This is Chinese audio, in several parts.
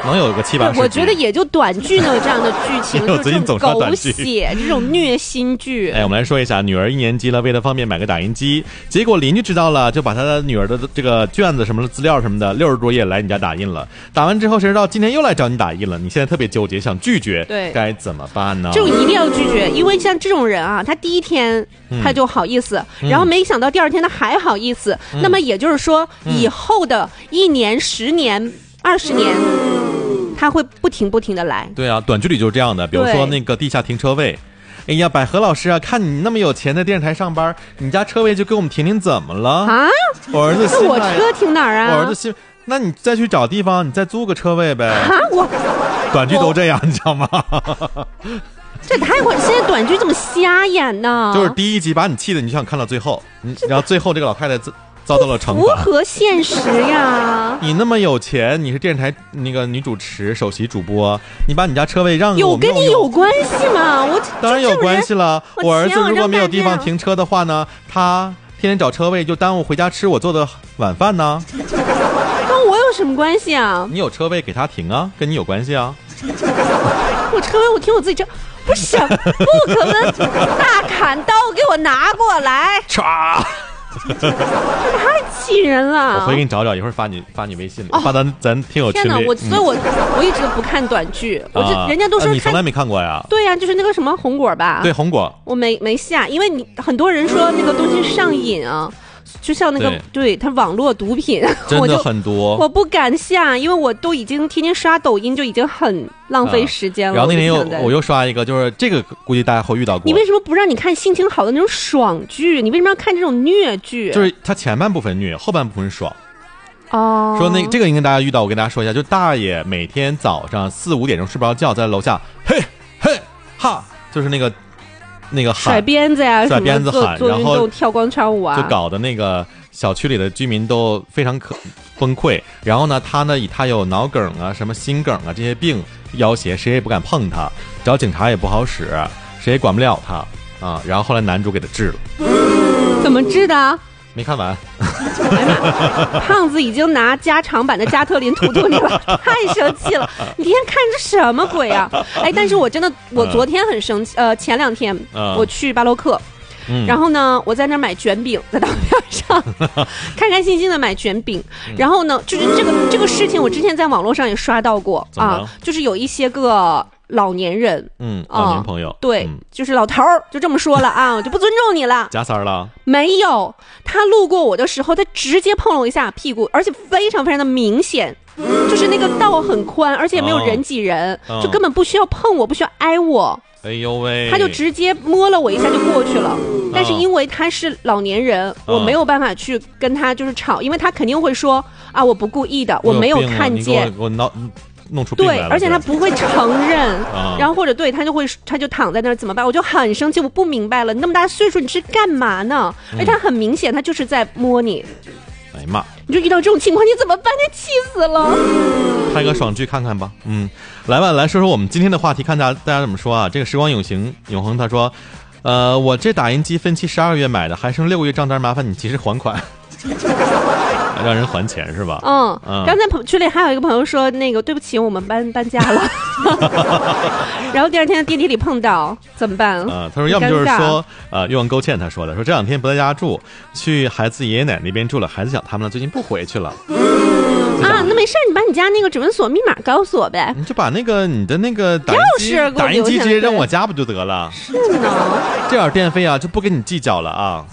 能有个7、8集。 我觉得也就短剧能有这样的剧情， 我最近总刷短剧， 狗血这种虐心剧。 我们来说一下，女儿1年级了，为了方便买个打印机，结果邻居知道了，就把他的女儿的这个卷子什么的资料什么的60多页来你家打印了。打完之后，谁知道今天又来找你打印了？你现在特别纠结，想拒绝， 对， 该怎么办呢？ 这种一定要拒绝，因为像这种人啊，他第一天他就好意思，然后没想到第2天他还好意思，那么也就是说，以后的1年、10年、20年。他会不停的来。对啊，短剧里就是这样的，比如说那个地下停车位。哎呀，百合老师啊，看你那么有钱，在电视台上班，你家车位就给我们停停，怎么了啊？我儿子那我车停哪儿啊？ 我儿子新，那你再去找地方，你再租个车位呗。 啊， 短剧都这样，你知道吗？ 这太快！现在短剧这么瞎演呢？ 就是第1集把你气的，你就想看到最后，然后最后这个老太太遭到了惩罚， 符合现实呀！ 你那么有钱，你是电视台那个女主持、首席主播，你把你家车位让给我们有跟你有关系吗？我当然有关系了。我儿子如果没有地方停车的话呢，他天天找车位，就耽误回家吃我做的晚饭呢。 跟我有什么关系啊？ 你有车位给他停啊，跟你有关系啊。 我车位我停我自己车，不是不可能！大砍刀给我拿过来！ 唰！ 太气人了！ 我回给你找找，一会儿发你微信里，发咱听友群里。 天哪，所以我一直不看短剧，人家都说你从来没看过呀？ 对呀，就是那个什么红果吧？ 对，红果我没下，因为很多人说那个东西上瘾啊。就像那个对它网络毒品真的很多， 我不敢下，因为我都已经天天刷抖音，就已经很浪费时间了。 然后那天我又刷一个，就是这个估计大家会遇到过。 你为什么不让你看心情好的那种爽剧？你为什么要看这种虐剧？ 就是它前半部分虐，后半部分爽。 哦， 说这个应该大家遇到，我跟大家说一下，就大爷每天早上4、5点钟睡不着觉，在楼下嘿嘿哈，就是那个甩鞭子呀， 甩鞭子喊，然后跳广场舞啊， 就搞得那个小区里的居民都非常崩溃。然后呢，他有脑梗啊、什么心梗啊这些病要挟，谁也不敢碰他，找警察也不好使，谁也管不了他啊。然后后来男主给他治了， 怎么治的？ 没看完。 胖子已经拿加长版的加特林涂你了，太生气了！你天天看这什么鬼啊？但是我真的，我昨天很生气。前2天我去巴洛克，然后呢，我在那儿买卷饼，在道边上开开心心的买卷饼。然后呢，就是这个事情，我之前在网络上也刷到过啊，就是有一些个老年人， 老年朋友， 对，就是老头儿，就这么说了啊，我就不尊重你了。 加塞了？没有，他路过我的时候，他直接碰了我一下屁股，而且非常非常的明显，就是那个道很宽，而且也没有人挤人，就根本不需要碰我，不需要挨我。 哎呦喂！ 他就直接摸了我一下就过去了，但是因为他是老年人，我没有办法去跟他就是吵，因为他肯定会说啊，我不故意的，我没有看见。 我弄出病来了。 对，而且他不会承认，然后或者他就躺在那儿怎么办？我就很生气，我不明白了，你那么大岁数你是干嘛呢？而他很明显，他就是在摸你。 哎呀妈！ 你就遇到这种情况，你怎么办？你气死了！ 拍个爽剧看看吧。来吧，来说说我们今天的话题，看大家怎么说啊？这个时光永恒他说，我这打印机分期12个月买的，还剩6个月账单，麻烦你及时还款。让人还钱是吧？ 刚才群里还有一个朋友说，那个对不起，我们搬家了。然后第2天在电梯里碰到，怎么办？ 他说要么就是说，欲望勾芡，他说这2天不在家住，去孩子爷爷奶奶那边住了，孩子想他们了，最近不回去了。 那没事，你把你家那个指纹锁密码告诉我呗。 你就把你的那个打印机直接扔我家不就得了？ 是呢， 这点电费啊就不跟你计较了啊。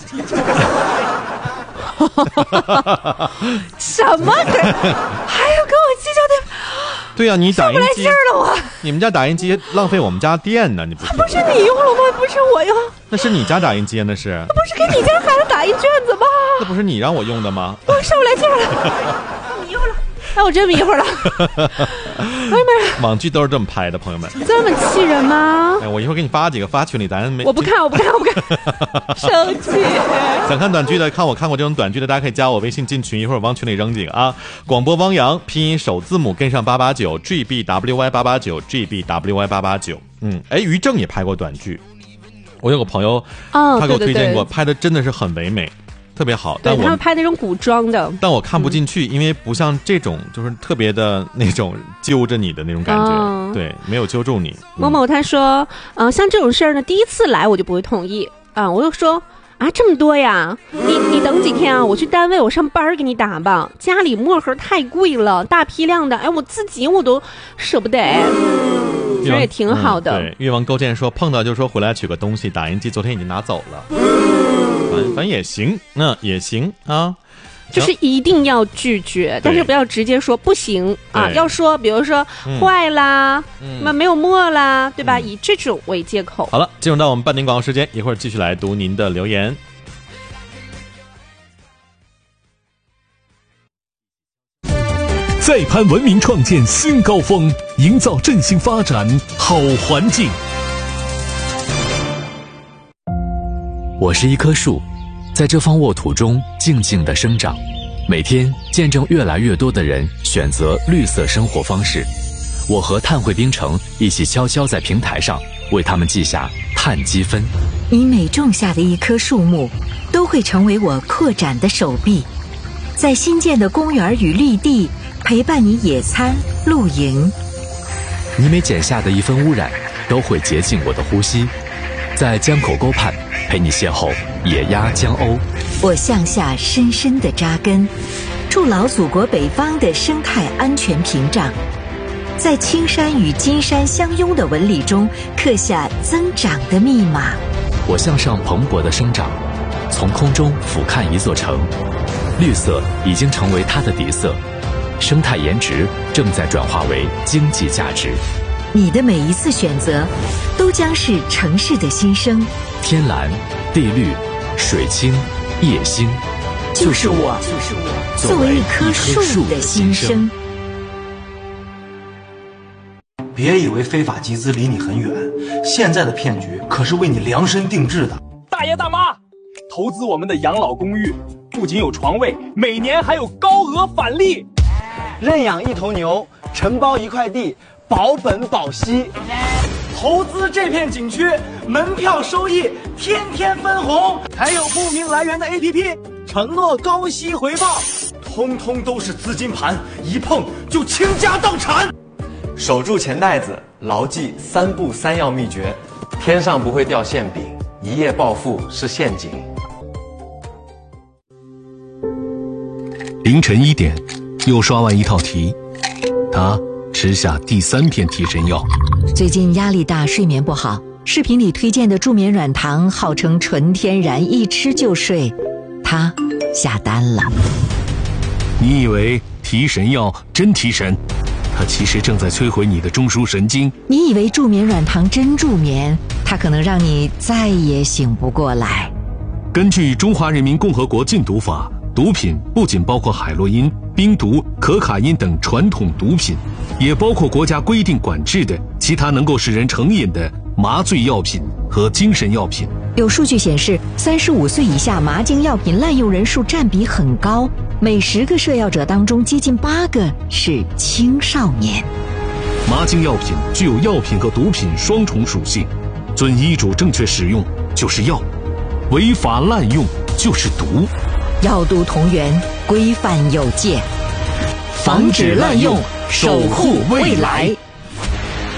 什么？还要跟我计较的？ 对呀，你打印机上不来劲儿了我。 你们家打印机浪费我们家电呢，你不是？ 不是你用了吗？不是我用。 那是你家打印机，那是。 那不是给你家孩子打印卷子吗？ 那不是你让我用的吗？ 我上不来劲儿了，迷糊了。我真迷糊了。哎呀妈呀！ 网剧都是这么拍的，朋友们。 这么气人吗？ 我一会儿给你发几个，发群里，咱没。 我不看。生气。 想看短剧的，看我看过这种短剧的，大家可以加我微信进群，一会儿往群里扔几个啊。广播汪洋，拼音首字母跟上889 GBWY889 GBWY889。于正也拍过短剧，我有个朋友，他给我推荐过，拍的真的是很唯美。 特别好。 对，他们拍那种古装的， 但我看不进去，因为不像这种就是特别的那种揪着你的那种感觉，对，没有揪住你。 某某他说，像这种事儿呢，第一次来我就不会同意啊，我就说。这么多呀！你等几天啊，我去单位我上班给你打吧。家里墨盒太贵了，大批量的，我自己我都舍不得。这也挺好的。 对，越王勾践说碰到就说回来取个东西，打印机昨天已经拿走了。反正也行，那也行啊。 就是一定要拒绝，但是不要直接说不行啊，要说比如说坏啦，没有墨啦，对吧？以这种为借口。 好了，进入到我们半点广告时间，一会儿继续来读您的留言。 再攀文明创建新高峰，营造振兴发展好环境。 我是一棵树，在这方沃土中静静地生长，每天见证越来越多的人选择绿色生活方式。我和碳汇冰城一起悄悄在平台上为他们记下碳积分。 你每种下的一棵树木，都会成为我扩展的手臂，在新建的公园与绿地陪伴你野餐露营。 你每剪下的一分污染，都会洁净我的呼吸，在江口沟畔陪你邂逅野鸭江鸥。 我向下深深地扎根，筑牢祖国北方的生态安全屏障，在青山与金山相拥的纹理中刻下增长的密码。 我向上蓬勃地生长，从空中俯瞰一座城，绿色已经成为它的底色，生态颜值正在转化为经济价值。 你的每一次选择，都将是城市的新生。 天蓝、地绿、水清、夜星， 就是我作为一棵树的心声。 别以为非法集资离你很远，现在的骗局可是为你量身定制的。 大爷大妈，投资我们的养老公寓，不仅有床位，每年还有高额返利。 认养一头牛，承包一块地，保本保息。投资这片景区，门票收益天天分红，还有不明来源的 APP， 承诺高息回报，通通都是资金盘，一碰就倾家荡产。 守住钱袋子，牢记3步3要秘诀，天上不会掉馅饼，一夜暴富是陷阱。 凌晨1点，又刷完一套题，他吃下第3片提神药。 最近压力大，睡眠不好，视频里推荐的助眠软糖号称纯天然，一吃就睡，他下单了。 你以为提神药真提神，它其实正在摧毁你的中枢神经。 你以为助眠软糖真助眠，它可能让你再也醒不过来。 根据《中华人民共和国禁毒法》，毒品不仅包括海洛因、冰毒、可卡因等传统毒品，也包括国家规定管制的其他能够使人成瘾的麻醉药品和精神药品。 有数据显示，35岁以下麻精药品滥用人数占比很高，每10个摄药者当中接近8个是青少年。 麻精药品具有药品和毒品双重属性，遵医嘱正确使用就是药，违法滥用就是毒。 药毒同源，规范有界，防止滥用，守护未来。